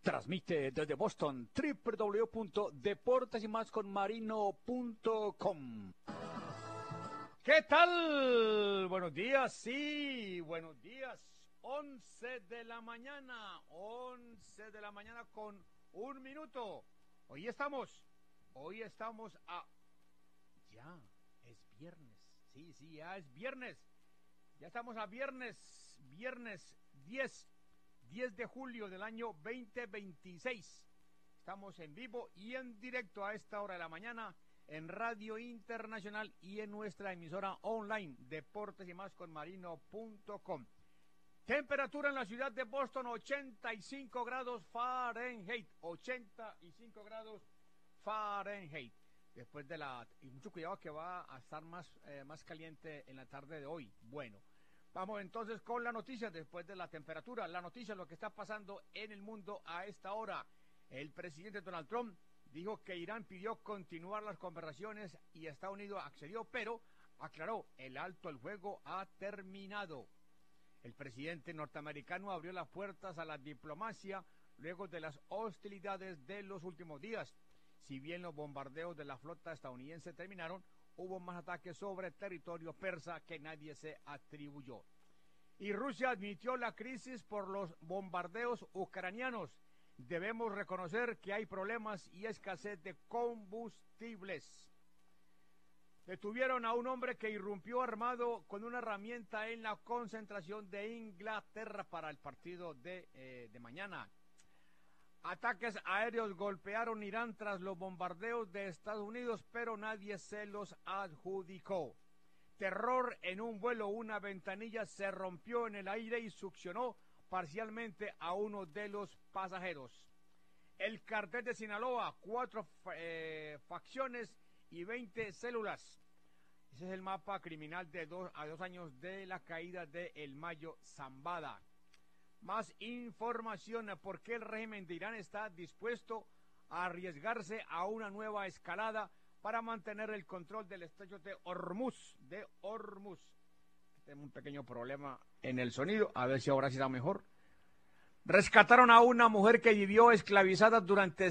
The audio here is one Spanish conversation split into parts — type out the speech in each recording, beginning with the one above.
Transmite desde Boston www.deportesymasconmarino.com. ¿Qué tal? Buenos días, sí, buenos días. 11 de la mañana con 1 minuto. Hoy estamos a... Ya, es viernes. Sí, ya es viernes. Ya estamos a viernes 10 de julio del año 2026. Estamos en vivo y en directo a esta hora de la mañana en Radio Internacional y en nuestra emisora online, deportesymasconmarino.com. Temperatura en la ciudad de Boston, 85 grados Fahrenheit. 85 grados Fahrenheit. Después de y mucho cuidado que va a estar más caliente en la tarde de hoy. Bueno, vamos entonces con la noticia después de la temperatura. La noticia, lo que está pasando en el mundo a esta hora. El presidente Donald Trump dijo que Irán pidió continuar las conversaciones y Estados Unidos accedió, pero aclaró, el alto el fuego ha terminado. El presidente norteamericano abrió las puertas a la diplomacia luego de las hostilidades de los últimos días. Si bien los bombardeos de la flota estadounidense terminaron, hubo más ataques sobre territorio persa que nadie se atribuyó. Y Rusia admitió la crisis por los bombardeos ucranianos. Debemos reconocer que hay problemas y escasez de combustibles. Detuvieron a un hombre que irrumpió armado con una herramienta en la concentración de Inglaterra para el partido de mañana. Ataques aéreos golpearon Irán tras los bombardeos de Estados Unidos, pero nadie se los adjudicó. Terror en un vuelo, una ventanilla se rompió en el aire y succionó parcialmente a uno de los pasajeros. El cartel de Sinaloa, 4 facciones y 20 células. Ese es el mapa criminal de 2 años de la caída de El Mayo Zambada. Más información, ¿por qué el régimen de Irán está dispuesto a arriesgarse a una nueva escalada para mantener el control del estrecho de Hormuz? Tenemos un pequeño problema en el sonido, a ver si ahora sí está mejor. Rescataron a una mujer que vivió esclavizada durante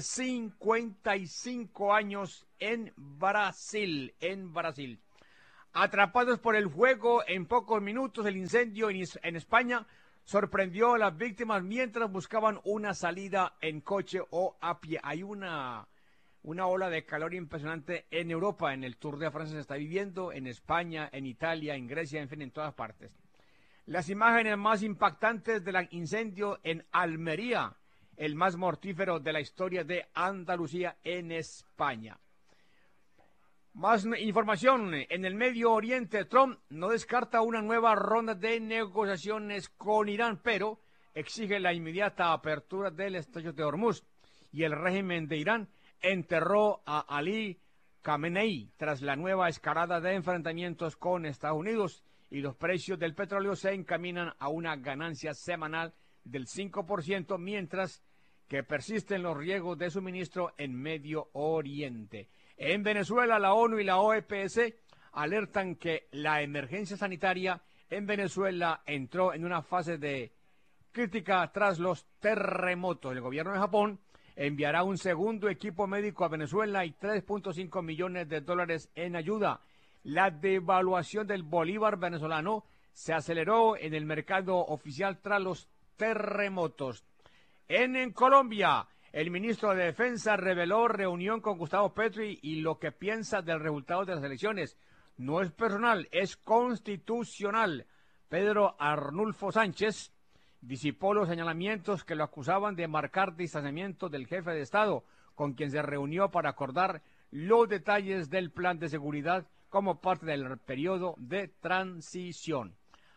55 años en Brasil. Atrapados por el fuego en pocos minutos, el incendio en España sorprendió a las víctimas mientras buscaban una salida en coche o a pie. Hay una ola de calor impresionante en Europa, en el Tour de Francia se está viviendo, en España, en Italia, en Grecia, en fin, en todas partes. Las imágenes más impactantes del incendio en Almería, el más mortífero de la historia de Andalucía en España. Más información, en el Medio Oriente, Trump no descarta una nueva ronda de negociaciones con Irán, pero exige la inmediata apertura del estrecho de Hormuz. Y el régimen de Irán enterró a Ali Khamenei tras la nueva escalada de enfrentamientos con Estados Unidos, y los precios del petróleo se encaminan a una ganancia semanal del 5%, mientras que persisten los riesgos de suministro en Medio Oriente. En Venezuela, la ONU y la OPS alertan que la emergencia sanitaria en Venezuela entró en una fase de crítica tras los terremotos. El gobierno de Japón enviará un segundo equipo médico a Venezuela y $3.5 millones en ayuda. La devaluación del bolívar venezolano se aceleró en el mercado oficial tras los terremotos. En Colombia, el ministro de Defensa reveló reunión con Gustavo Petro y lo que piensa del resultado de las elecciones. No es personal, es constitucional. Pedro Arnulfo Sánchez disipó los señalamientos que lo acusaban de marcar distanciamiento del jefe de Estado, con quien se reunió para acordar los detalles del plan de seguridad como parte del periodo de transición.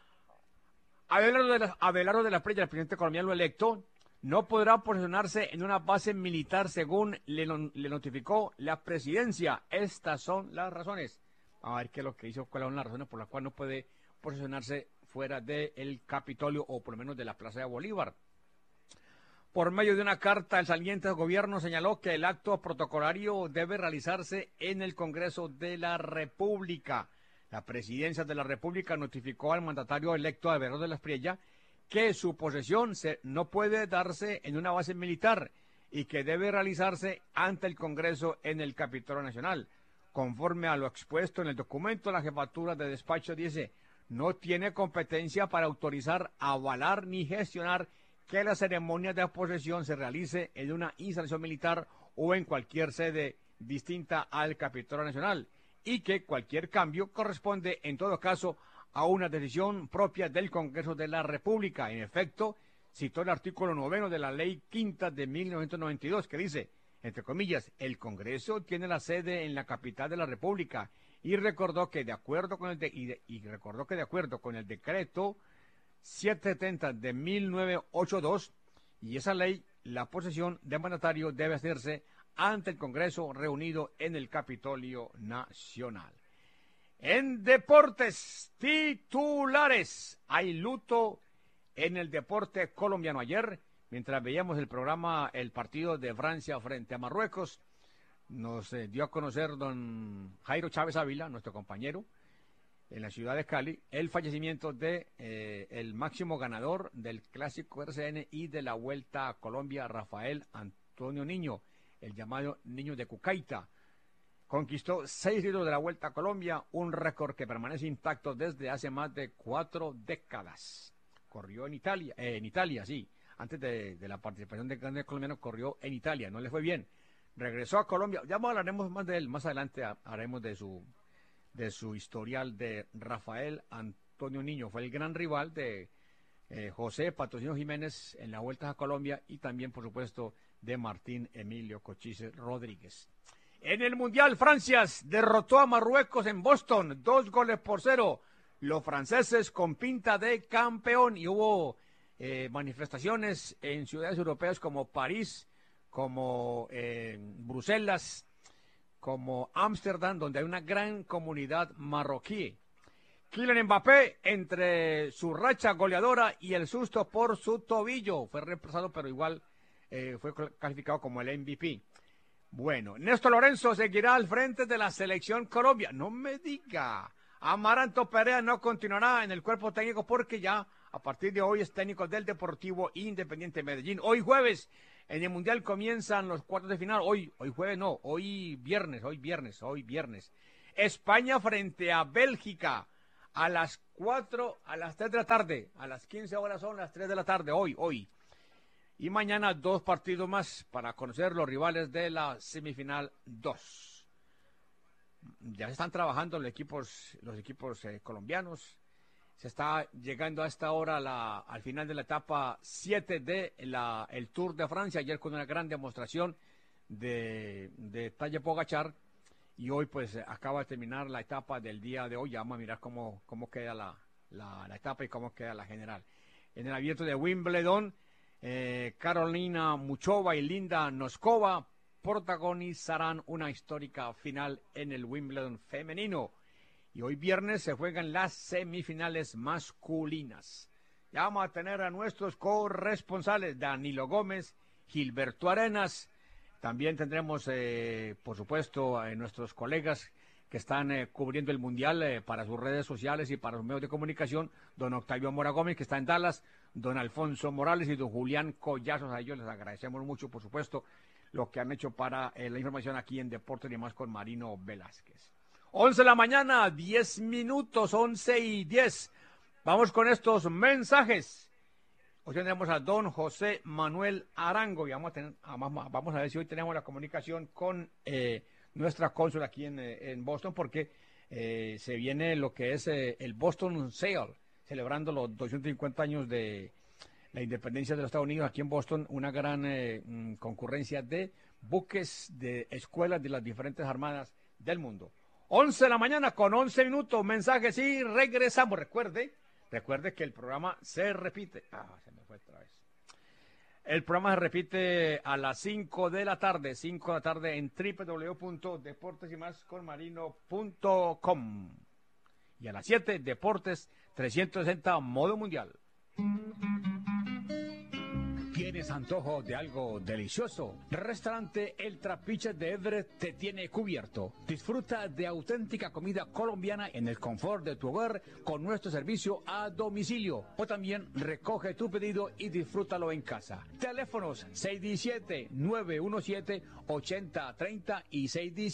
Abelardo de la Prella, el presidente colombiano electo, no podrá posicionarse en una base militar según le notificó la presidencia. Estas son las razones. A ver qué es lo que hizo, cuáles son las razones por las cuales no puede posicionarse fuera del Capitolio o por lo menos de la Plaza de Bolívar. Por medio de una carta, el saliente gobierno señaló que el acto protocolario debe realizarse en el Congreso de la República. La presidencia de la República notificó al mandatario electo Abelardo de la Espriella que su posesión no puede darse en una base militar y que debe realizarse ante el Congreso en el Capitolio Nacional. Conforme a lo expuesto en el documento, la jefatura de despacho dice, no tiene competencia para autorizar, avalar ni gestionar que la ceremonia de posesión se realice en una instalación militar o en cualquier sede distinta al Capitolio Nacional, y que cualquier cambio corresponde en todo caso a una decisión propia del Congreso de la República. En efecto, citó el artículo 9 de la Ley Quinta de 1992, que dice, entre comillas, el Congreso tiene la sede en la capital de la República, y recordó que de acuerdo con el decreto 770 de 1982 y esa ley, la posesión del mandatario debe hacerse ante el Congreso reunido en el Capitolio Nacional. En deportes titulares, hay luto en el deporte colombiano ayer, mientras veíamos el partido de Francia frente a Marruecos, nos dio a conocer don Jairo Chávez Ávila, nuestro compañero, en la ciudad de Cali, el fallecimiento de el máximo ganador del Clásico RCN y de la Vuelta a Colombia, Rafael Antonio Niño, el llamado Niño de Cucaita. Conquistó 6 títulos de la Vuelta a Colombia, un récord que permanece intacto desde hace más de 4 décadas. Corrió en Italia, sí. Antes de la participación del grande colombiano, corrió en Italia, no le fue bien. Regresó a Colombia, ya hablaremos más de él, más adelante haremos de su historial de Rafael Antonio Niño. Fue el gran rival de José Patrocinio Jiménez en la Vuelta a Colombia y también, por supuesto, de Martín Emilio Cochise Rodríguez. En el Mundial, Francia derrotó a Marruecos en Boston, 2-0. Los franceses con pinta de campeón, y hubo manifestaciones en ciudades europeas como París, como Bruselas, como Ámsterdam, donde hay una gran comunidad marroquí. Kylian Mbappé, entre su racha goleadora y el susto por su tobillo, fue reemplazado, pero igual fue calificado como el MVP. Bueno, Néstor Lorenzo seguirá al frente de la selección Colombia. No me diga. Amaranto Perea no continuará en el cuerpo técnico porque ya a partir de hoy es técnico del Deportivo Independiente Medellín. Hoy jueves en el Mundial comienzan los cuartos de final. Hoy jueves no, hoy viernes. España frente a Bélgica a las 3 de la tarde. A las 15 horas son las 3 de la tarde, hoy. Y mañana 2 partidos más para conocer los rivales de la semifinal 2. Ya se están trabajando los equipos colombianos. Se está llegando a esta hora al final de la etapa 7 el Tour de Francia. Ayer con una gran demostración de Tadej Pogačar. Y hoy pues acaba de terminar la etapa del día de hoy. Ya vamos a mirar cómo queda la etapa y cómo queda la general. En el abierto de Wimbledon, Carolina Muchova y Linda Noskova protagonizarán una histórica final en el Wimbledon femenino. Y hoy viernes se juegan las semifinales masculinas. Ya vamos a tener a nuestros corresponsales, Danilo Gómez, Gilberto Arenas. También tendremos, por supuesto, a nuestros colegas que están cubriendo el Mundial para sus redes sociales y para los medios de comunicación, don Octavio Mora Gómez, que está en Dallas, don Alfonso Morales y don Julián Collazos. A ellos les agradecemos mucho, por supuesto, lo que han hecho para la información aquí en Deportes y más con Marino Velázquez. 11 de la mañana, 10 minutos, 11:10. Vamos con estos mensajes. Hoy tendremos a don José Manuel Arango y vamos a ver si hoy tenemos la comunicación con nuestra cónsul aquí en Boston, porque se viene lo que es el Boston Sale, celebrando los 250 años de la independencia de los Estados Unidos aquí en Boston, una gran concurrencia de buques de escuelas de las diferentes armadas del mundo. 11 de la mañana con 11 minutos, mensajes y regresamos. Recuerde que el programa se repite. Se me fue otra vez. El programa se repite a las 5 de la tarde en www.deportesymasconmarino.com. Y a las 7, Deportes 360 Modo Mundial. ¿Tienes antojo de algo delicioso? Restaurante El Trapiche de Everett te tiene cubierto. Disfruta de auténtica comida colombiana en el confort de tu hogar con nuestro servicio a domicilio. O también recoge tu pedido y disfrútalo en casa. Teléfonos 617-917-8030 y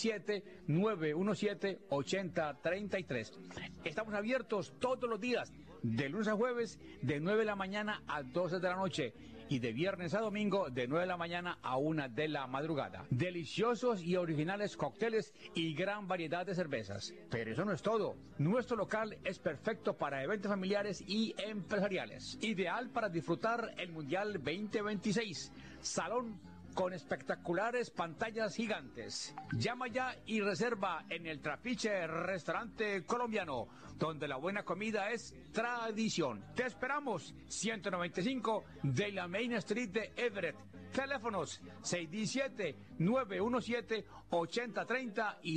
617-917-8033. Estamos abiertos todos los días, de lunes a jueves, de 9 de la mañana a 12 de la noche. Y de viernes a domingo de 9 de la mañana a 1 de la madrugada. Deliciosos y originales cócteles y gran variedad de cervezas. Pero eso no es todo. Nuestro local es perfecto para eventos familiares y empresariales. Ideal para disfrutar el Mundial 2026. Salón con espectaculares pantallas gigantes. Llama ya y reserva en El Trapiche Restaurante Colombiano, donde la buena comida es tradición. Te esperamos, 195 de la Main Street de Everett. Teléfonos 617-917-8030 y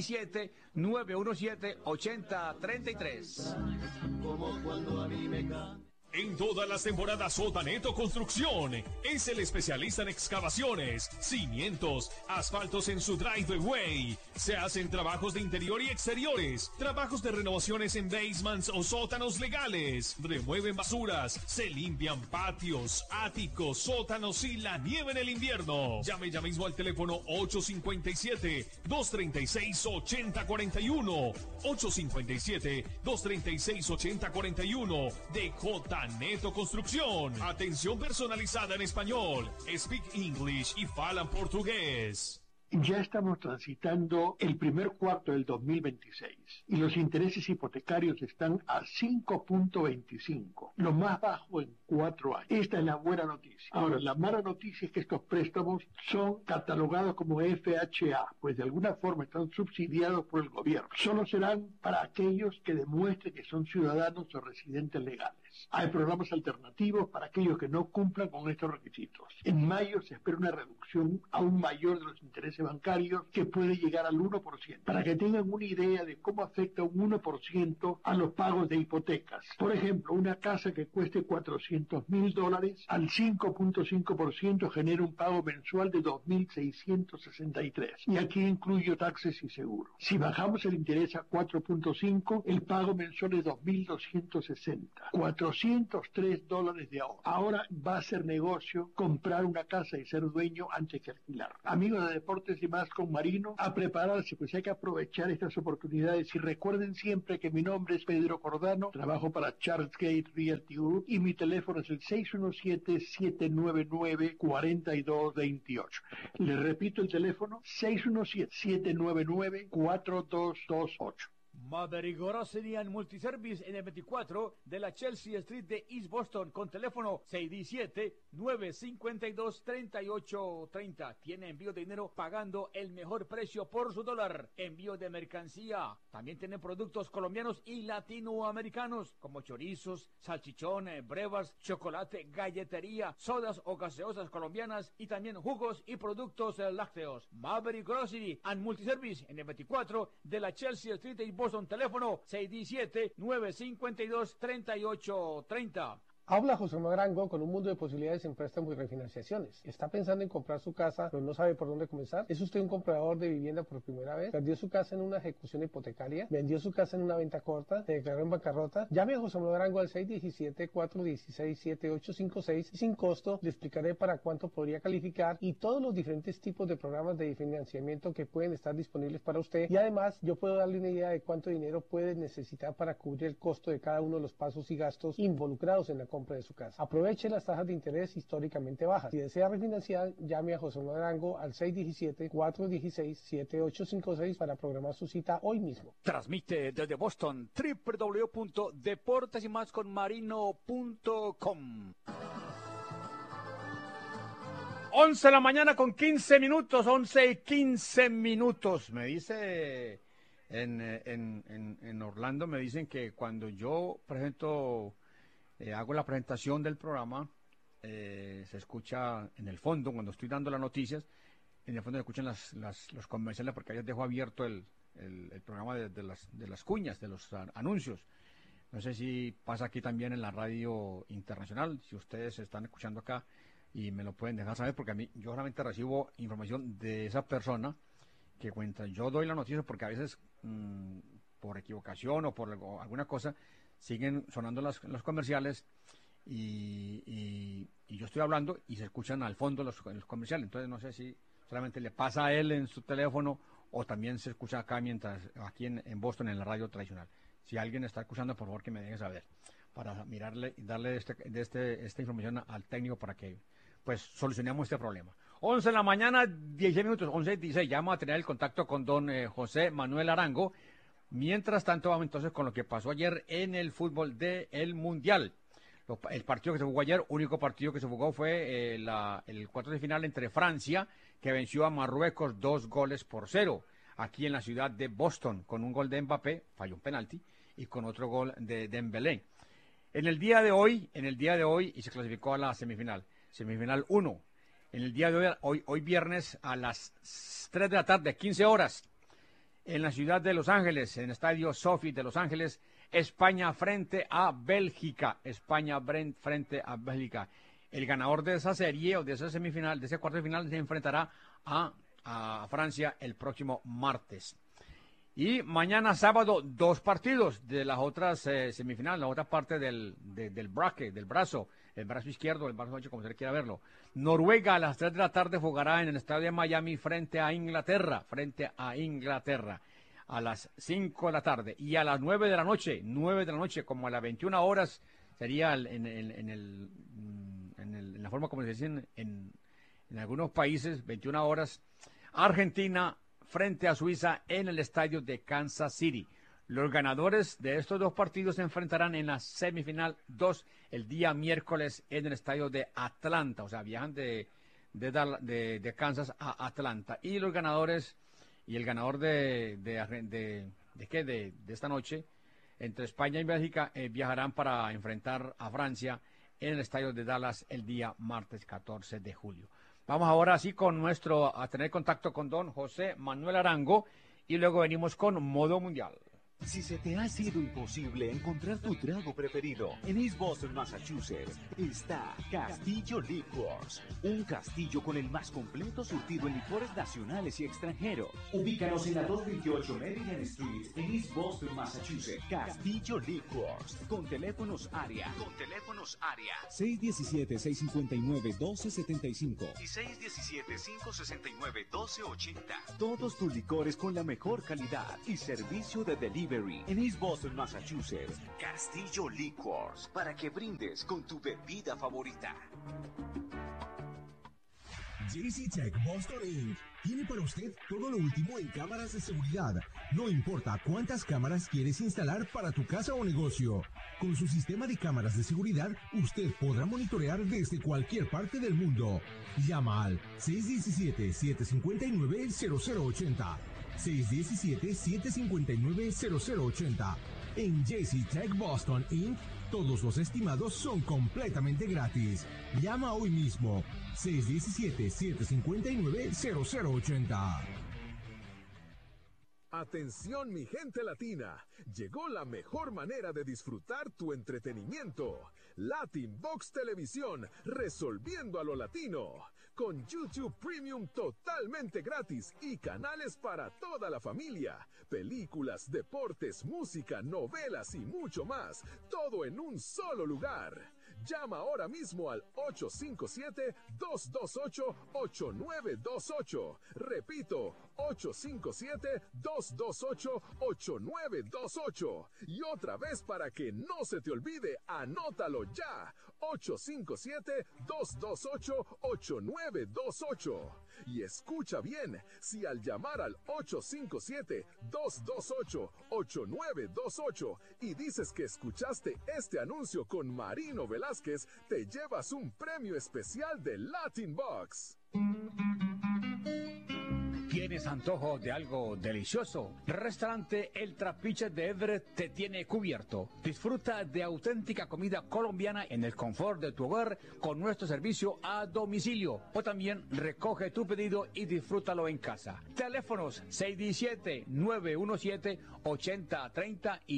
617-917-8033. Como cuando a mí me En todas las temporadas Sotaneto Construcción es el especialista en excavaciones, cimientos, asfaltos en su driveway. Se hacen trabajos de interior y exteriores, trabajos de renovaciones en basements o sótanos legales. Remueven basuras, se limpian patios, áticos, sótanos y la nieve en el invierno. Llame ya mismo al teléfono 857-236-8041. 857-236-8041 de Sotaneto Construcción. Atención personalizada en español. Speak English y falan portugués. Ya estamos transitando el primer cuarto del 2026 y los intereses hipotecarios están a 5.25, lo más bajo en 4 años. Esta es la buena noticia. Ahora, la mala noticia es que estos préstamos son catalogados como FHA, pues de alguna forma están subsidiados por el gobierno. Solo serán para aquellos que demuestren que son ciudadanos o residentes legales. Hay programas alternativos para aquellos que no cumplan con estos requisitos. En mayo se espera una reducción aún mayor de los intereses bancarios que puede llegar al 1%. Para que tengan una idea de cómo afecta un 1% a los pagos de hipotecas. Por ejemplo, una casa que cueste $400,000 al 5.5% genera un pago mensual de $2.663. Y aquí incluyo taxes y seguros. Si bajamos el interés a 4.5, el pago mensual es $2.260. $403 de ahorro. Ahora va a ser negocio comprar una casa y ser dueño antes que alquilar. Amigos de Deportes y Más con Marino, a prepararse, pues hay que aprovechar estas oportunidades y recuerden siempre que mi nombre es Pedro Cordano, trabajo para Charles Gate Realty Group y mi teléfono es el 617-799-4228. Les repito el teléfono, 617-799-4228. Maverick Grocery and Multiservice en el 24 de la Chelsea Street de East Boston con teléfono 617-952-3830. Tiene envío de dinero pagando el mejor precio por su dólar. Envío de mercancía. También tienen productos colombianos y latinoamericanos como chorizos, salchichones, brevas, chocolate, galletería, sodas o gaseosas colombianas y también jugos y productos lácteos. Maverick Grocery and Multiservice en el 24 de la Chelsea Street de East Boston. Teléfono 617-952-3830. Habla José Marango con un mundo de posibilidades en préstamos y refinanciaciones. ¿Está pensando en comprar su casa, pero no sabe por dónde comenzar? ¿Es usted un comprador de vivienda por primera vez? ¿Perdió su casa en una ejecución hipotecaria? ¿Vendió su casa en una venta corta? ¿Se declaró en bancarrota? Llame a José Marango al 617-416-7856 y sin costo le explicaré para cuánto podría calificar y todos los diferentes tipos de programas de financiamiento que pueden estar disponibles para usted. Y además, yo puedo darle una idea de cuánto dinero puede necesitar para cubrir el costo de cada uno de los pasos y gastos involucrados en la compra de su casa. Aproveche las tasas de interés históricamente bajas. Si desea refinanciar, llame a José Marango al 617-416-7856 para programar su cita hoy mismo. Transmite desde Boston www.deportesymasconmarino.com. 11 de la mañana con 15 minutos, 11 y 15 minutos. Me dice en Orlando, me dicen que cuando yo presento hago la presentación del programa, se escucha en el fondo, cuando estoy dando las noticias, en el fondo se escuchan los comerciales porque ayer dejo abierto el programa de las cuñas, de los anuncios. No sé si pasa aquí también en la radio internacional, si ustedes están escuchando acá, y me lo pueden dejar saber porque a mí yo solamente recibo información de esa persona que cuenta. Yo doy la noticia porque a veces por equivocación o por alguna cosa siguen sonando los comerciales y yo estoy hablando y se escuchan al fondo los comerciales. Entonces no sé si solamente le pasa a él en su teléfono o también se escucha acá aquí en Boston en la radio tradicional. Si alguien está escuchando, por favor que me deje saber para mirarle y darle esta información al técnico para que pues solucionemos este problema. 11 de la mañana, 16 minutos, 11:16. Ya vamos a tener el contacto con don José Manuel Arango. Mientras tanto, vamos entonces con lo que pasó ayer en el fútbol del Mundial. El partido que se jugó ayer, único partido que se jugó fue el cuarto de final entre Francia, que venció a Marruecos 2-0, aquí en la ciudad de Boston, con un gol de Mbappé, falló un penalti, y con otro gol de Dembélé. En el día de hoy, y se clasificó a la semifinal 1. En el día de hoy viernes, a las 3 de la tarde, 15 horas, en la ciudad de Los Ángeles, en el estadio Sophie de Los Ángeles, España frente a Bélgica. El ganador de esa serie o de esa semifinal, de ese cuarto de final, se enfrentará a Francia el próximo martes. Y mañana sábado, 2 partidos de las otras semifinales, la otra parte del bracket, del brazo, el brazo izquierdo, el brazo derecho, como se quiera verlo. Noruega a las 3 de la tarde jugará en el estadio de Miami frente a Inglaterra, a las 5 de la tarde. Y a las 9 de la noche, como a las 21 horas, sería en la forma como se dice en algunos países, 21 horas, Argentina frente a Suiza en el estadio de Kansas City. Los ganadores de estos 2 partidos se enfrentarán en la semifinal 2 el día miércoles en el estadio de Atlanta. O sea, viajan de Kansas a Atlanta. Y los ganadores y el ganador de esta noche entre España y Bélgica viajarán para enfrentar a Francia en el estadio de Dallas el día martes 14 de julio. Vamos ahora sí a tener contacto con don José Manuel Arango y luego venimos con Modo Mundial. Si se te ha sido imposible encontrar tu trago preferido, en East Boston, Massachusetts, está Castillo Liquors, un castillo con el más completo surtido en licores nacionales y extranjeros. Ubícanos en la 228 Meridian Street, en East Boston, Massachusetts. Castillo Liquors, con teléfonos área. 617-659-1275 y 617-569-1280. Todos tus licores con la mejor calidad y servicio de delivery. En East Boston, Massachusetts, Castillo Liquors, para que brindes con tu bebida favorita. JC Tech Boston Inc. tiene para usted todo lo último en cámaras de seguridad. No importa cuántas cámaras quieres instalar para tu casa o negocio. Con su sistema de cámaras de seguridad, usted podrá monitorear desde cualquier parte del mundo. Llama al 617-759-0080. 617-759-0080. En JC Tech Boston Inc., todos los estimados son completamente gratis. Llama hoy mismo. 617-759-0080. Atención mi gente latina, llegó la mejor manera de disfrutar tu entretenimiento. Latin Box Televisión, resolviendo a lo latino. Con YouTube Premium totalmente gratis y canales para toda la familia. Películas, deportes, música, novelas y mucho más. Todo en un solo lugar. Llama ahora mismo al 857-228-8928. Repito, 857-228-8928. Y otra vez para que no se te olvide, anótalo ya. 857-228-8928. Y escucha bien, si al llamar al 857-228-8928 y dices que escuchaste este anuncio con Marino Velázquez, te llevas un premio especial de Latin Box. ¿Tienes antojo de algo delicioso? Restaurante El Trapiche de Everett te tiene cubierto. Disfruta de auténtica comida colombiana en el confort de tu hogar con nuestro servicio a domicilio. O también recoge tu pedido y disfrútalo en casa. Teléfonos 617-917-8030 y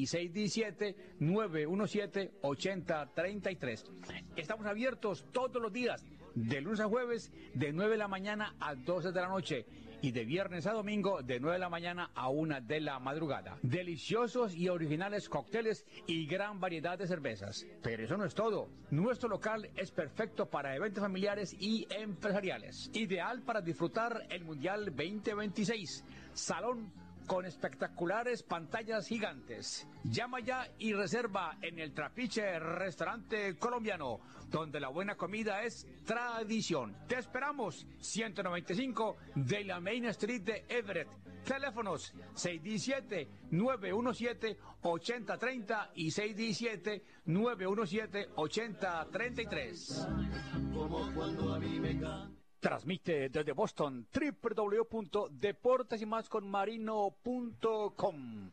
617-917-8033. Estamos abiertos todos los días. de lunes a jueves de 9 de la mañana a 12 de la noche y de viernes a domingo de 9 de la mañana a 1 de la madrugada. Deliciosos y originales cócteles y gran variedad de cervezas. Pero eso no es todo. Nuestro local es perfecto para eventos familiares y empresariales. Ideal para disfrutar el Mundial 2026. Salón con espectaculares pantallas gigantes. Llama ya y reserva en el Trapiche Restaurante Colombiano, donde la buena comida es tradición. Te esperamos, 195 de la Main Street de Everett. Teléfonos 617-917-8030 y 617-917-8033. Transmite desde Boston www.deportesymasconmarino.com.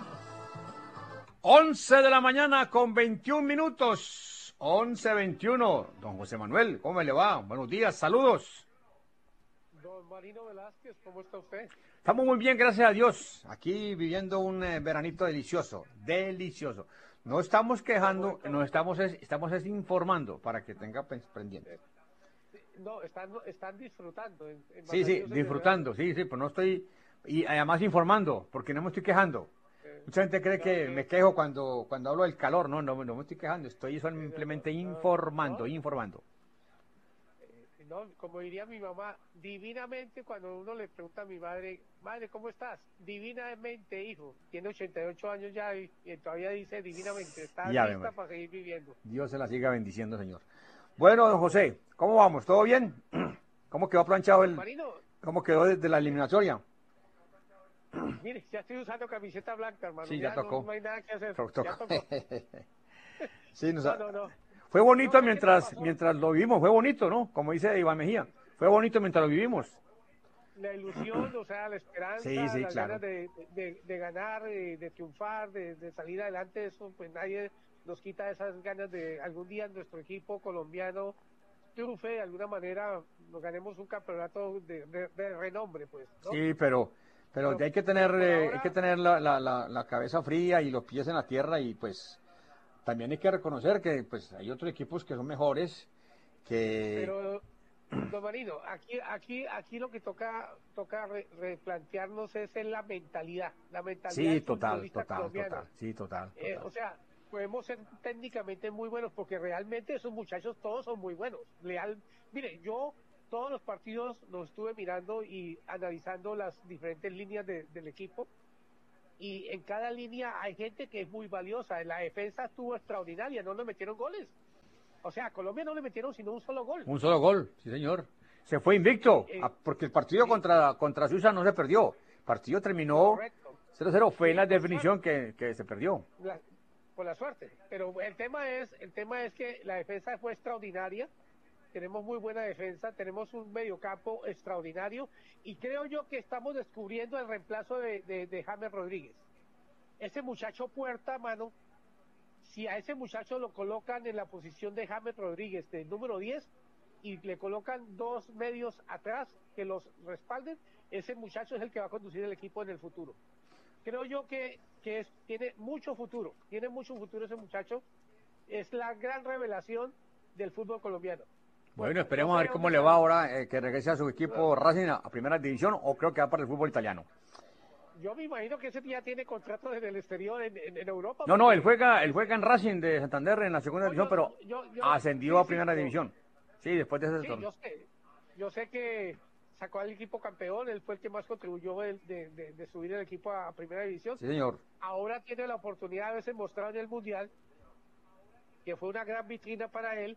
11 de la mañana con 21 minutos. 11:21. Don José Manuel, ¿cómo le va? Buenos días, saludos. Don Marino Velázquez, ¿cómo está usted? Estamos muy bien, gracias a Dios. Aquí viviendo un veranito delicioso, delicioso. No estamos quejando, no estamos informando para que tenga pendiente. No, están disfrutando. Sí, disfrutando, sí, pero no estoy, y además informando, porque no me estoy quejando. Mucha gente cree que me quejo cuando hablo del calor, no me estoy quejando, estoy simplemente informando. No, como diría mi mamá, divinamente cuando uno le pregunta a mi madre, ¿cómo estás? Divinamente, hijo. Tiene 88 años ya y todavía dice divinamente, está lista para seguir viviendo. Dios se la siga bendiciendo, señor. Bueno, don José, ¿cómo vamos? ¿Todo bien? ¿Cómo quedó planchado cómo quedó desde la eliminatoria? Mire, ya estoy usando camiseta blanca, hermano. Sí, ya tocó. No hay nada que hacer. Tocó. Sí, no. Fue bonito mientras lo vivimos, fue bonito, ¿no? Como dice Iván Mejía, fue bonito mientras lo vivimos. La ilusión, o sea, la esperanza, las ganas de ganar, de triunfar, de salir adelante, eso pues nadie nos quita esas ganas de algún día nuestro equipo colombiano triunfe, de alguna manera nos ganemos un campeonato de renombre, pues, ¿no? Sí, pero hay que tener la cabeza fría y los pies en la tierra y pues también hay que reconocer que pues hay otros equipos que son mejores que... Pero, don Marino, aquí lo que toca replantearnos es en la mentalidad sí, total. O sea, podemos ser técnicamente muy buenos porque realmente esos muchachos todos son muy buenos. Mire, yo todos los partidos los estuve mirando y analizando las diferentes líneas del equipo y en cada línea hay gente que es muy valiosa. En la defensa estuvo extraordinaria, no le metieron goles. O sea, a Colombia no le metieron sino un solo gol. Un solo gol, sí señor. Se fue invicto, porque el partido contra Suiza no se perdió. El partido terminó 0-0, fue en la definición que se perdió. Por la suerte. Pero el tema es que la defensa fue extraordinaria. Tenemos muy buena defensa, tenemos un mediocampo extraordinario y creo yo que estamos descubriendo el reemplazo de James Rodríguez. Ese muchacho Puerta, mano, si a ese muchacho lo colocan en la posición de James Rodríguez, del número 10, y le colocan dos medios atrás que los respalden, ese muchacho es el que va a conducir el equipo en el futuro. Creo yo que tiene mucho futuro ese muchacho, es la gran revelación del fútbol colombiano. Bueno, esperemos a ver cómo le va ahora que regrese a su equipo Racing a primera división o creo que va para el fútbol italiano. Yo me imagino que ese día tiene contrato desde el exterior en Europa. No, él juega en Racing de Santander en la segunda división, pero ascendió a primera división. Sí, después de ese torneo. Yo sé que sacó al equipo campeón, él fue el que más contribuyó de subir el equipo a primera división. Sí, señor. Ahora tiene la oportunidad de haberse mostrado en el Mundial, que fue una gran vitrina para él.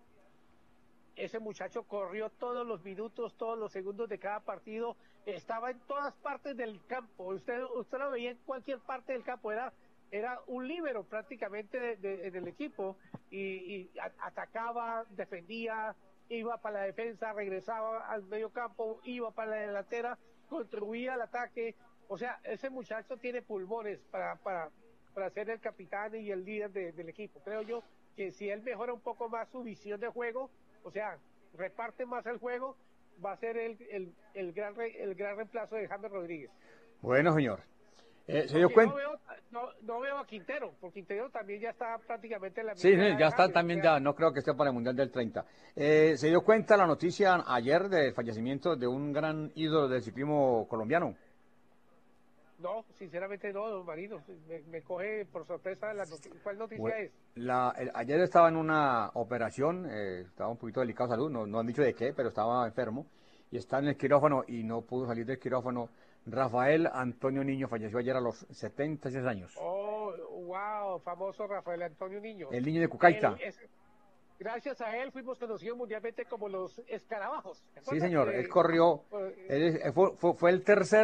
Ese muchacho corrió todos los minutos, todos los segundos de cada partido, estaba en todas partes del campo, usted lo veía en cualquier parte del campo, era un líbero prácticamente en el equipo, y atacaba, defendía, iba para la defensa, regresaba al medio campo, iba para la delantera, contribuía al ataque. O sea, ese muchacho tiene pulmones para ser el capitán y el líder del equipo. Creo yo que si él mejora un poco más su visión de juego, o sea, reparte más el juego, va a ser el gran reemplazo de James Rodríguez. Bueno, señor. ¿Se dio cuenta? no veo a Quintero, porque Quintero también ya está prácticamente en la Sí, misma sí, edad ya de está James, o también, sea, ya no creo que esté para el Mundial del 30. ¿Se dio cuenta la noticia ayer del fallecimiento de un gran ídolo del ciclismo colombiano? no, sinceramente no, don Marino, me coge por sorpresa ¿cuál Bue- noticia es? Ayer estaba en una operación, estaba un poquito delicado de salud, no han dicho de qué, pero estaba enfermo y está en el quirófano y no pudo salir del quirófano. Rafael Antonio Niño falleció ayer a los 76 años. Oh, wow, famoso Rafael Antonio Niño. El niño de Él Cucaita. gracias a él fuimos conocidos mundialmente como los escarabajos. ¿Te Sí, acuerdas? señor, él corrió, Eh, fue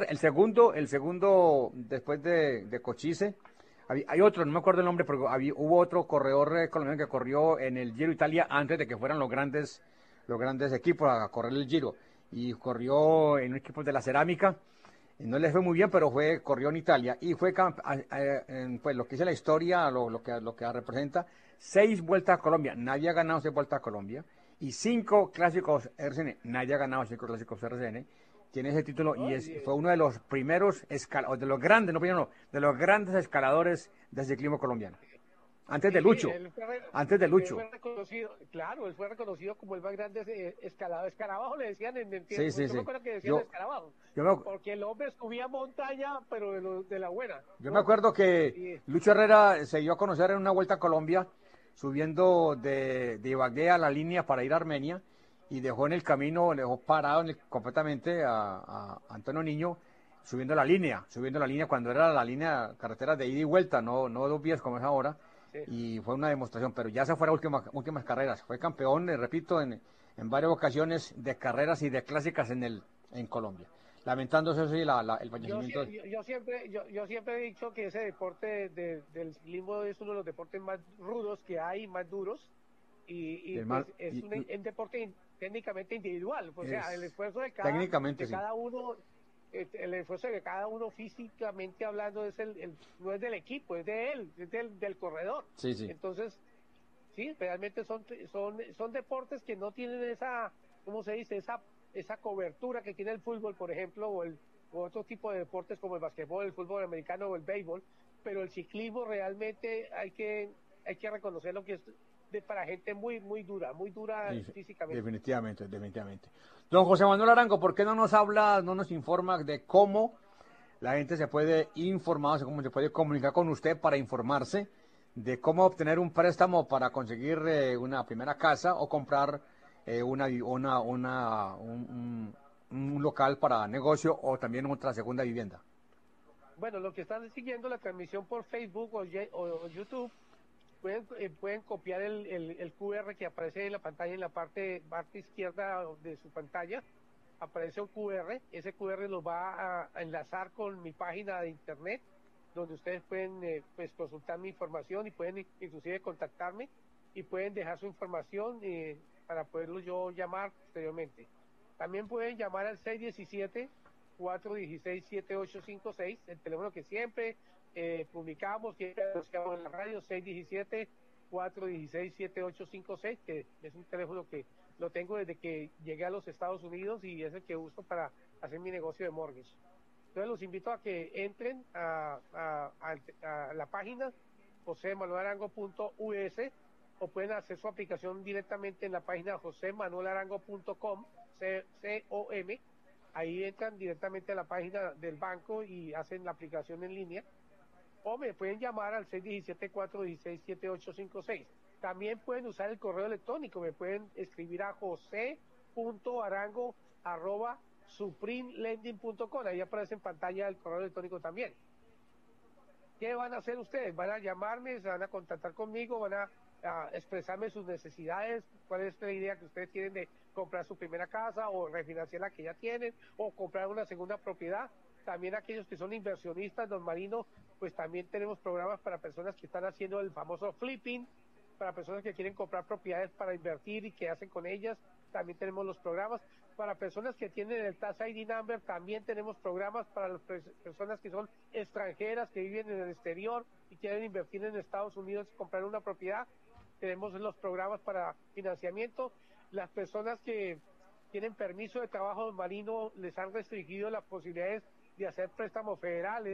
el segundo después de Cochise. Hay otro, no me acuerdo el nombre, pero hubo otro corredor colombiano que corrió en el Giro Italia antes de que fueran los grandes equipos a correr el Giro. Y corrió en un equipo de la cerámica. Y no le fue muy bien, pero corrió en Italia. Y fue, pues lo que dice la historia, lo que representa, 6 vueltas a Colombia. Nadie ha ganado 6 vueltas a Colombia. Y 5 clásicos RCN. Nadie ha ganado 5 clásicos RCN. Tiene ese título y fue uno de los primeros escaladores, de los grandes, no, primero no, de los grandes escaladores del ciclismo colombiano. Antes de sí, Lucho. Antes de él Lucho. fue reconocido, claro, él fue reconocido como el más grande escalador. Escarabajo le decían en el Sí, tiempo. sí, Yo me sí. acuerdo que decían Yo, escarabajo, yo me, porque el hombre subía montaña, pero de la buena, Yo me ¿no? acuerdo que Y, Lucho Herrera se dio a conocer en una vuelta a Colombia, subiendo de Ibagué a la línea para ir a Armenia, y dejó en el camino, le dejó parado completamente a Antonio Niño, subiendo la línea cuando era la línea carretera de ida y vuelta, no 2 vías como es ahora, sí. y fue una demostración, pero ya se fue a las últimas carreras, fue campeón, repito, en varias ocasiones de carreras y de clásicas en Colombia. Lamentándose eso sí, el fallecimiento. Yo siempre he dicho que ese deporte del ciclismo es uno de los deportes más rudos que hay, más duros, y Del pues mal, es un deporte técnicamente individual, o sea, el esfuerzo técnicamente de sí. cada uno, el esfuerzo de cada uno físicamente hablando no es del equipo, es de él, es del corredor. Sí, sí. Entonces, sí, realmente son deportes que no tienen esa, ¿cómo se dice? Esa cobertura que tiene el fútbol, por ejemplo, o otro tipo de deportes como el basquetbol, el fútbol americano o el béisbol, pero el ciclismo realmente hay que reconocerlo que es para gente muy dura Sí, físicamente. definitivamente, definitivamente. Don José Manuel Arango, ¿por qué no nos habla, no nos informa de cómo la gente se puede informar, cómo se puede comunicar con usted para informarse de cómo obtener un préstamo para conseguir una primera casa o comprar un local para negocio o también otra segunda vivienda? Bueno, los que están siguiendo la transmisión por Facebook o YouTube, pueden copiar el QR que aparece en la pantalla, en la parte izquierda de su pantalla, aparece un QR, ese QR los va a enlazar con mi página de internet, donde ustedes pueden pues consultar mi información y pueden inclusive contactarme y pueden dejar su información para poderlo yo llamar posteriormente. También pueden llamar al 617-416-7856, el teléfono que siempre publicamos, siempre anunciamos en la radio, 617-416-7856, que es un teléfono que lo tengo desde que llegué a los Estados Unidos y es el que uso para hacer mi negocio de mortgage. Entonces los invito a que entren a la página josemanuelarango.us o pueden hacer su aplicación directamente en la página josemanuelarango.com, COM. Ahí entran directamente a la página del banco y hacen la aplicación en línea. O me pueden llamar al 617-416-7856. También pueden usar el correo electrónico, me pueden escribir a jose.arango@supremelending.com. Ahí aparece en pantalla el correo electrónico también. ¿Qué van a hacer ustedes? Van a llamarme, se van a contactar conmigo, van a expresarme sus necesidades, cuál es la idea que ustedes tienen de comprar su primera casa o refinanciar la que ya tienen o comprar una segunda propiedad. También aquellos que son inversionistas, don Marino, pues también tenemos programas para personas que están haciendo el famoso flipping, para personas que quieren comprar propiedades para invertir y qué hacen con ellas. También tenemos los programas para personas que tienen el Tax ID Number. También tenemos programas para las personas que son extranjeras, que viven en el exterior y quieren invertir en Estados Unidos y comprar una propiedad. Tenemos los programas para financiamiento. Las personas que tienen permiso de trabajo, don Marino, les han restringido las posibilidades de hacer préstamos federales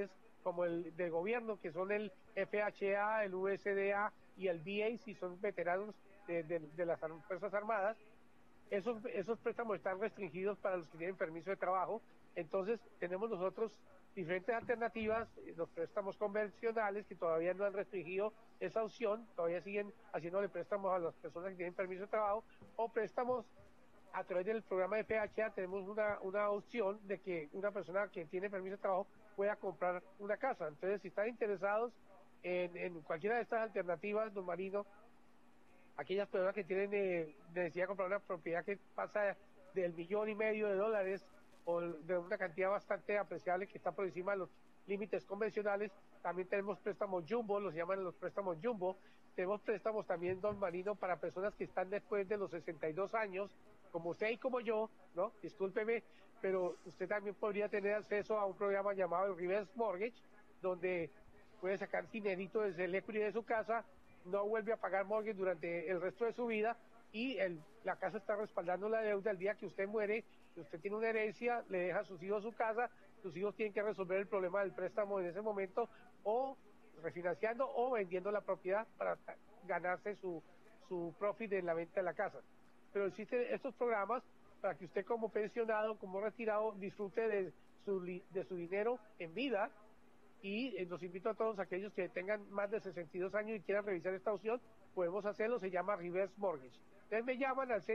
como el de gobierno, que son el FHA, el USDA y el VA, si son veteranos de las Fuerzas Armadas. Esos préstamos están restringidos para los que tienen permiso de trabajo. Entonces tenemos nosotros diferentes alternativas, los préstamos convencionales que todavía no han restringido esa opción, todavía siguen haciéndole préstamos a las personas que tienen permiso de trabajo, o préstamos a través del programa de FHA. Tenemos una opción de que una persona que tiene permiso de trabajo pueda comprar una casa. Entonces, si están interesados en cualquiera de estas alternativas, don Marino, aquellas personas que tienen necesidad de comprar una propiedad que pasa del $1.5 million o de una cantidad bastante apreciable que está por encima de los límites convencionales, también tenemos préstamos jumbo, los llaman los préstamos jumbo. Tenemos préstamos también, don Marino, para personas que están después de los 62 años, como usted y como yo, ¿no? Discúlpeme, pero usted también podría tener acceso a un programa llamado el Reverse Mortgage, donde puede sacar dinerito desde el equity de su casa, no vuelve a pagar mortgage durante el resto de su vida, y la casa está respaldando la deuda. El día que usted muere, si usted tiene una herencia, le deja a sus hijos su casa, sus hijos tienen que resolver el problema del préstamo en ese momento, o refinanciando o vendiendo la propiedad para ganarse su profit en la venta de la casa. Pero existen estos programas para que usted, como pensionado, como retirado, disfrute de su dinero en vida. Y los invito a todos aquellos que tengan más de 62 años y quieran revisar esta opción, podemos hacerlo. Se llama Reverse Mortgage. Ustedes me llaman al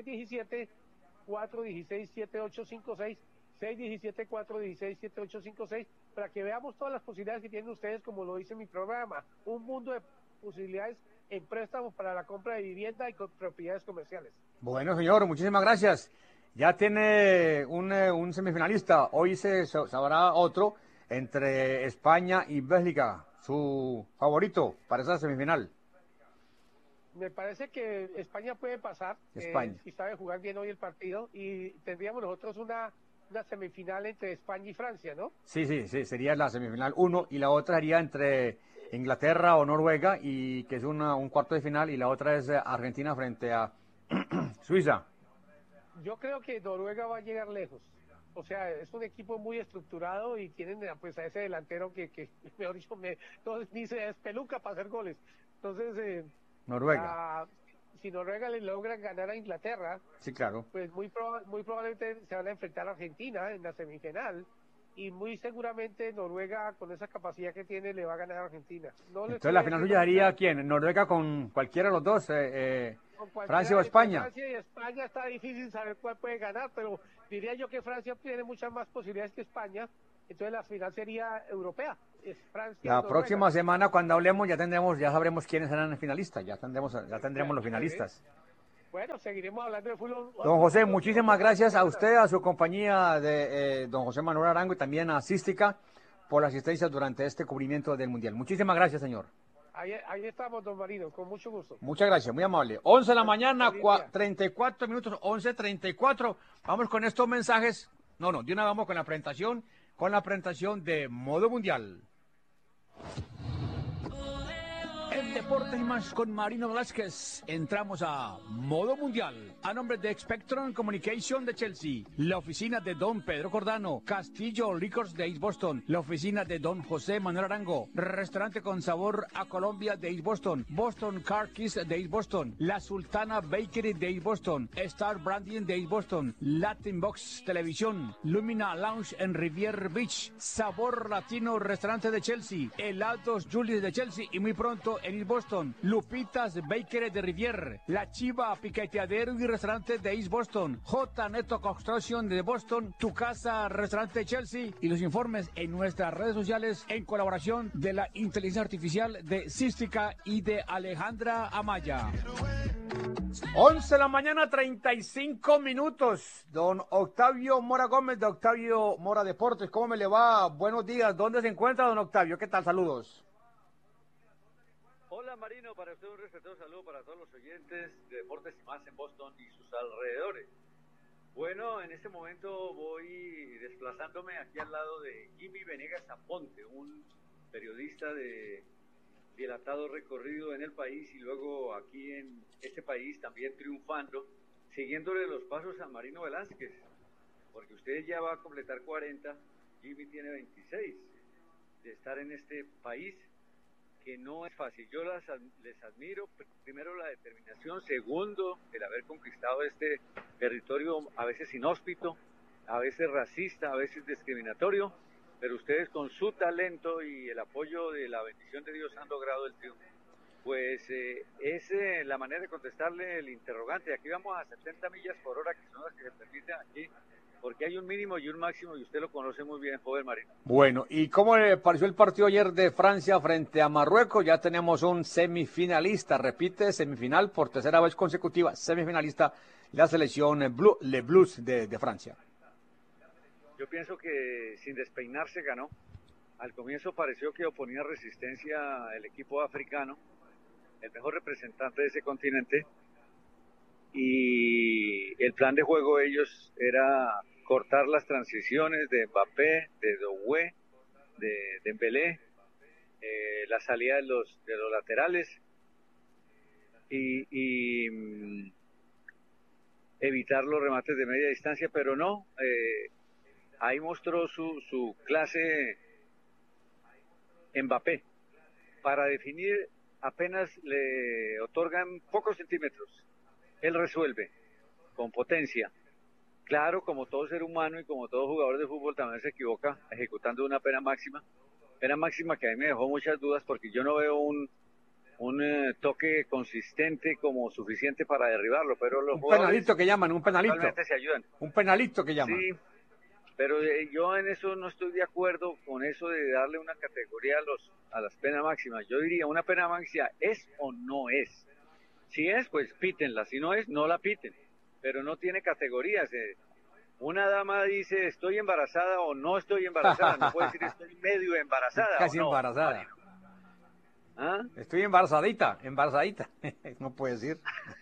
617-416-7856, 617-416-7856, para que veamos todas las posibilidades que tienen ustedes, como lo dice mi programa, un mundo de posibilidades en préstamos para la compra de vivienda y propiedades comerciales. Bueno, señor, muchísimas gracias. Ya tiene un semifinalista. Hoy se sabrá otro entre España y Bélgica. Su favorito para esa semifinal. Me parece que España puede pasar, si sabe jugar bien hoy el partido, y tendríamos nosotros una semifinal entre España y Francia, ¿no? Sí, sería la semifinal 1, y la otra sería entre Inglaterra o Noruega, y que es un cuarto de final, y la otra es Argentina frente a Suiza. Yo creo que Noruega va a llegar lejos. O sea, es un equipo muy estructurado y tienen pues a ese delantero que mejor dicho, ni se despeluca para hacer goles. Entonces, Noruega. Si Noruega le logran ganar a Inglaterra, sí, claro, pues muy probablemente se van a enfrentar a Argentina en la semifinal, y muy seguramente Noruega, con esa capacidad que tiene, le va a ganar a Argentina. Entonces la final suya sería ¿quién? ¿Noruega con cualquiera de los dos? ¿Francia o España? Francia y España está difícil saber cuál puede ganar, pero diría yo que Francia tiene muchas más posibilidades que España. Entonces la final sería europea. Es Francia. La próxima semana, cuando hablemos, ya sabremos quiénes serán los finalistas. Ya tendremos los finalistas. Bueno, seguiremos hablando de fútbol. Don José, muchísimas gracias a usted, a su compañía de don José Manuel Arango, y también a Cística por la asistencia durante este cubrimiento del Mundial. Muchísimas gracias, señor. Ahí estamos, don Marino, con mucho gusto. Muchas gracias, muy amable. 11 de la mañana, 34 minutos, 11:34. Vamos con estos mensajes. De una vez vamos con la presentación de Modo Mundial. En Deportes y Más con Marino Velázquez, entramos a Modo Mundial. A nombre de Spectrum Communication de Chelsea, la oficina de Don Pedro Cordano, Castillo Liquors de East Boston, la oficina de Don José Manuel Arango, restaurante con sabor a Colombia de East Boston, Boston Car Kiss de East Boston, La Sultana Bakery de East Boston, Star Branding de East Boston, Latin Box Televisión, Lumina Lounge en Rivier Beach, Sabor Latino Restaurante de Chelsea, Helados Julius de Chelsea, y muy pronto en East Boston, Lupitas Bakery de Rivier, La Chiva Piqueteadero y Restaurante de East Boston, J Neto Construction de Boston, Tu Casa Restaurante de Chelsea, y los informes en nuestras redes sociales en colaboración de la inteligencia artificial de Cística y de Alejandra Amaya. 11 de la mañana, 35 minutos. Don Octavio Mora Gómez de Octavio Mora Deportes, ¿cómo me le va? Buenos días, ¿dónde se encuentra don Octavio? ¿Qué tal? Saludos. Hola Marino, para usted un respetuoso saludo para todos los oyentes de Deportes y Más en Boston y sus alrededores. Bueno, en este momento voy desplazándome aquí al lado de Jimmy Venegas Aponte, un periodista de dilatado recorrido en el país y luego aquí en este país también triunfando, siguiéndole los pasos a Marino Velázquez, porque usted ya va a completar 40, Jimmy tiene 26. de estar en este país, que no es fácil. Yo les admiro, primero la determinación, segundo el haber conquistado este territorio a veces inhóspito, a veces racista, a veces discriminatorio, pero ustedes con su talento y el apoyo de la bendición de Dios han logrado el triunfo. Pues es la manera de contestarle el interrogante. Aquí vamos a 70 millas por hora, que son las que se permiten aquí, porque hay un mínimo y un máximo, y usted lo conoce muy bien, joven Marino. Bueno, ¿y cómo le pareció el partido ayer de Francia frente a Marruecos? Ya tenemos un semifinalista, repite, semifinal por tercera vez consecutiva, semifinalista, la selección Les Blues de Francia. Yo pienso que sin despeinarse ganó. Al comienzo pareció que oponía resistencia el equipo africano, el mejor representante de ese continente, y el plan de juego de ellos era cortar las transiciones de Mbappé, de Doué, de Dembélé, la salida de los laterales y evitar los remates de media distancia, pero no, ahí mostró su clase Mbappé. Para definir apenas le otorgan pocos centímetros. Él resuelve con potencia. Claro, como todo ser humano y como todo jugador de fútbol también se equivoca ejecutando una pena máxima que a mí me dejó muchas dudas porque yo no veo un toque consistente como suficiente para derribarlo, pero los un penalito que llaman, un penalito. Realmente se ayudan. Un penalito que llaman. Sí, pero yo en eso no estoy de acuerdo con eso de darle una categoría a las penas máximas. Yo diría, una pena máxima es o no es. Si es, pues pítenla. Si no es, no la piten. Pero no tiene categorías. Una dama dice, estoy embarazada o no estoy embarazada. No puede decir, estoy medio embarazada. Casi o no. embarazada. ¿Ah? Estoy embarazadita. No puede decir.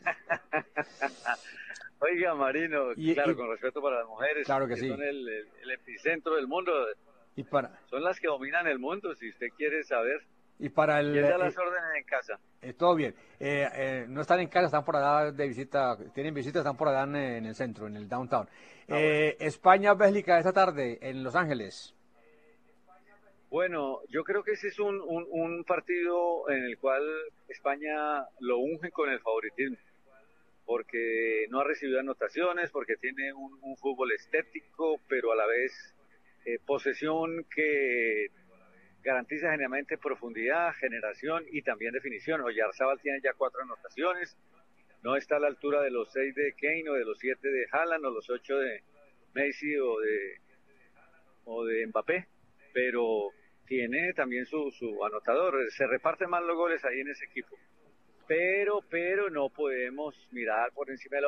Oiga, Marino, claro, con respeto para las mujeres, claro que sí. Son el epicentro del mundo. Son las que dominan el mundo, si usted quiere saber. Y para el... ¿Quién da las órdenes en casa? Todo bien. No están en casa, están por allá de visita, tienen visita, están por allá en el centro, en el downtown. España-Bélgica esta tarde en Los Ángeles. Bueno, yo creo que ese es un partido en el cual España lo unge con el favoritismo, porque no ha recibido anotaciones, porque tiene un fútbol estético, pero a la vez posesión que garantiza generalmente profundidad, generación y también definición. Oyarzábal tiene ya 4 anotaciones, no está a la altura de los 6 de Kane o de los 7 de Haaland o los 8 de Messi o de Mbappé, pero tiene también su anotador. Se reparten más los goles ahí en ese equipo, pero no podemos mirar por encima de la